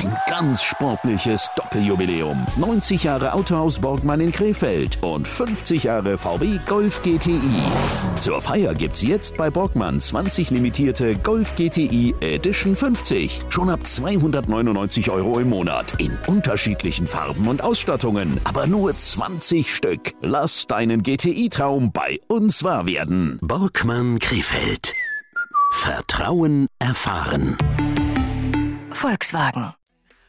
Ein ganz sportliches Doppeljubiläum. 90 Jahre Autohaus Borgmann in Krefeld und 50 Jahre VW Golf GTI. Zur Feier gibt's jetzt bei Borgmann 20 limitierte Golf GTI Edition 50. Schon ab 299 € im Monat. In unterschiedlichen Farben und Ausstattungen. Aber nur 20 Stück. Lass deinen GTI-Traum bei uns wahr werden. Borgmann Krefeld. Vertrauen erfahren. Volkswagen.